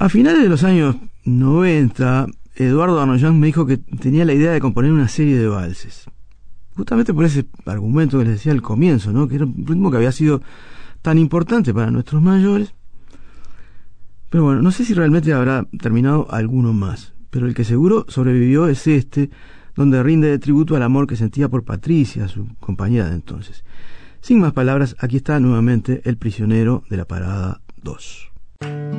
A finales de los años 90, Eduardo Arnoyan me dijo que tenía la idea de componer una serie de valses. Justamente por ese argumento que les decía al comienzo, ¿no? Que era un ritmo que había sido tan importante para nuestros mayores. Pero bueno, no sé si realmente habrá terminado alguno más, pero el que seguro sobrevivió es este, donde rinde tributo al amor que sentía por Patricia, su compañera de entonces. Sin más palabras, aquí está nuevamente El prisionero de la parada 2.